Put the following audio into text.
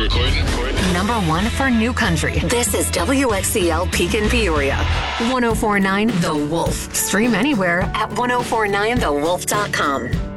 recording? Number one for new country. This is WXCL Pekin Peoria. 1049 The Wolf. Stream anywhere at 1049thewolf.com.